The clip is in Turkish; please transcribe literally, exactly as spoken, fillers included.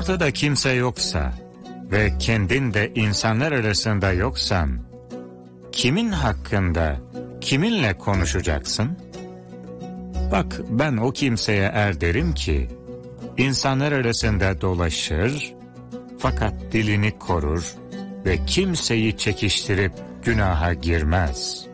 ortada kimse yoksa ve kendin de insanlar arasında yoksan, kimin hakkında, kiminle konuşacaksın? Bak, ben o kimseye er derim ki, insanlar arasında dolaşır, fakat dilini korur ve kimseyi çekiştirip günaha girmez.